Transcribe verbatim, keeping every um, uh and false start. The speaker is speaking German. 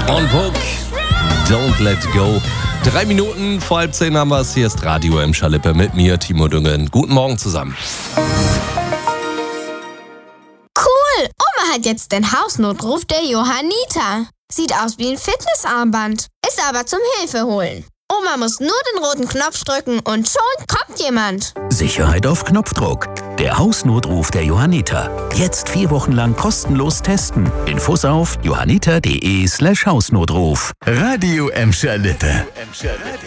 On Book, Don't Let Go. Drei Minuten vor halb zehn haben wir es. Hier ist Radio Emscher Lippe mit mir, Timo Düngen. Guten Morgen zusammen. Cool, Oma hat jetzt den Hausnotruf der Johanniter. Sieht aus wie ein Fitnessarmband, ist aber zum Hilfeholen. Oma muss nur den roten Knopf drücken und schon kommt jemand. Sicherheit auf Knopfdruck. Der Hausnotruf der Johanniter. Jetzt vier Wochen lang kostenlos testen. Infos auf johanniter.de slash Hausnotruf. Radio Emscher Lippe.